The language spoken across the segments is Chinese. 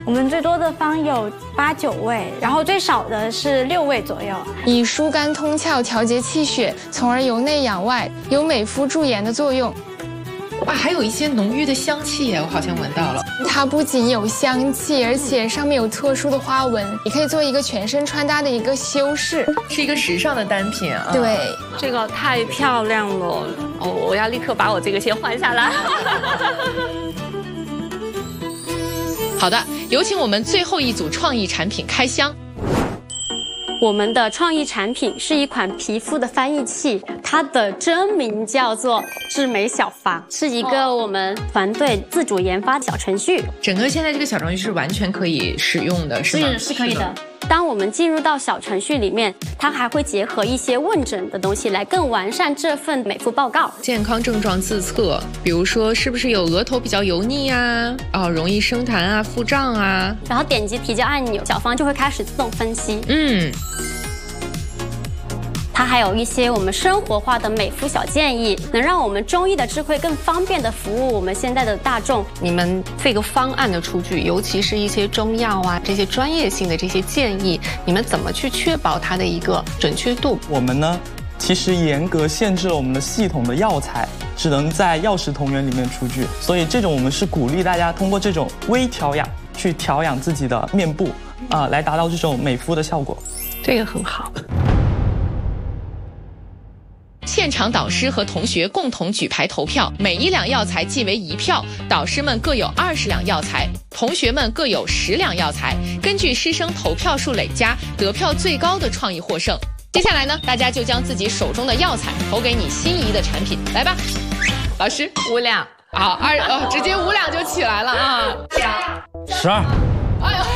我们最多的方有8、9位，然后最少的是6位左右。 以疏肝通窍、调节气血，从而由内养外，有美肤驻颜的作用。 哇，还有一些浓郁的香气耶，我好像闻到了。 它不仅有香气，而且上面有特殊的花纹，你可以做一个全身穿搭的一个修饰， 是一个时尚的单品啊。 对， 这个太漂亮了哦！我要立刻把我这个先换下来。 好的，有请我们最后一组创意产品开箱。 我们的创意产品是一款皮肤的翻译器，它的真名叫做智美小房，是一个我们团队自主研发的小程序。 整个现在这个小程序是完全可以使用的，是吗？ 是可以的。当我们进入到小程序里面，它还会结合一些问诊的东西来更完善这份美肤报告。 健康症状自测，比如说是不是有额头比较油腻啊，容易生痰啊、腹胀啊， 然后点击提交按钮，小方就会开始自动分析。它还有一些我们生活化的美肤小建议，能让我们中医的智慧更方便的服务我们现在的大众。 你们这个方案的出具，尤其是一些中药啊，这些专业性的这些建议，你们怎么去确保它的一个准确度？ 我们呢，其实严格限制了我们的系统的药材，只能在药食同源里面出具。所以这种我们是鼓励大家通过这种微调养去调养自己的面部，来达到这种美肤的效果。 这个很好。 现场导师和同学共同举牌投票，每1两药材计为1票，导师们各有20两药材，同学们各有10两药材，根据师生投票数累加，得票最高的创意获胜。接下来呢，大家就将自己手中的药材投给你心仪的产品，来吧。老师，5两，好直接5两就起来了啊 ，12。哎呀。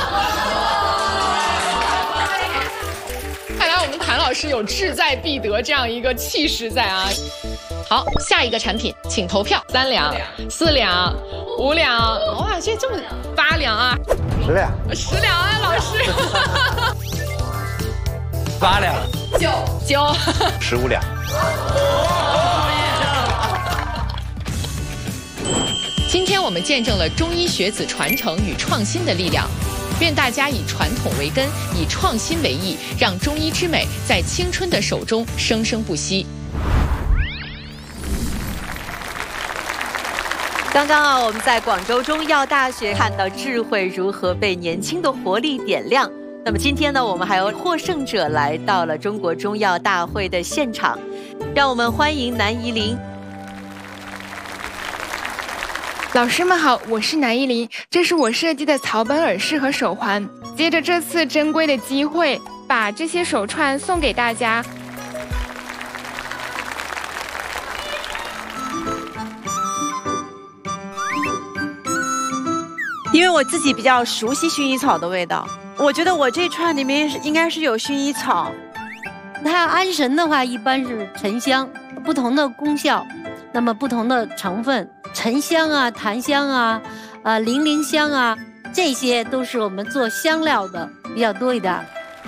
看来我们谭老师有志在必得这样一个气势在啊！好，下一个产品，请投票，3两、4两、5两，哇，这么8两啊 ，10两 ，10两啊，老师 ，8两 ，9 15两。 今天我们见证了中医学子传承与创新的力量。愿大家以传统为根，以创新为意，让中医之美在青春的手中生生不息。 刚刚我们在广州中医药大学看到智慧如何被年轻的活力点亮。那么今天呢，我们还有获胜者来到了中国中药大会的现场，让我们欢迎南怡林。 老师们好，我是南怡林，这是我设计的草本耳饰和手环。借着这次珍贵的机会，把这些手串送给大家。 因为我自己比较熟悉薰衣草的味道，我觉得我这串里面应该是有薰衣草。 它安神的话，一般是沉香，不同的功效，那么不同的成分。沉香啊、檀香啊、零陵香啊，这些都是我们做香料的比较多一点。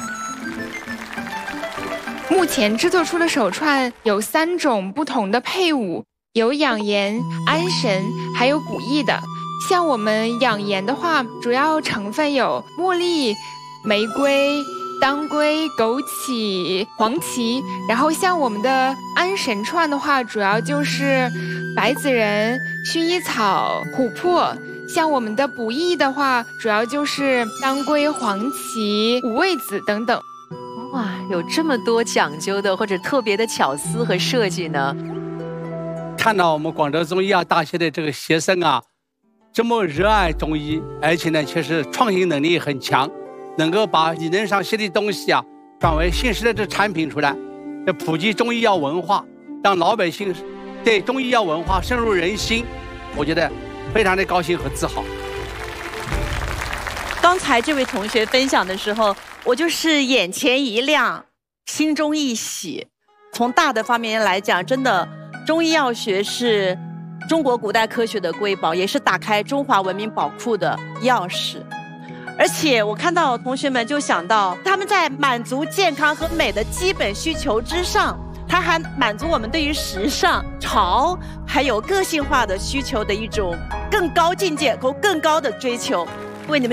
目前制作出的手串有3种不同的配伍，有养颜、安神，还有补益的。像我们养颜的话，主要成分有茉莉、玫瑰、当归、枸杞、黄芪。然后像我们的安神串的话，主要就是白子仁、薰衣草、琥珀。像我们的补益的话，主要就是当归、黄芪、五味子等等。 哇，有这么多讲究的或者特别的巧思和设计呢？ 看到我们广州中医药大学的这个学生啊，这么热爱中医，而且呢，确实创新能力很强，能够把理论上学的东西啊，转为现实的这产品出来，要普及中医药文化，让老百姓对中医药文化深入人心，我觉得非常的高兴和自豪。 刚才这位同学分享的时候，我就是眼前一亮，心中一喜。从大的方面来讲，真的中医药学是中国古代科学的瑰宝，也是打开中华文明宝库的钥匙。而且我看到同学们就想到，他们在满足健康和美的基本需求之上，它还满足我们对于时尚、潮还有个性化的需求的一种更高境界和更高的追求。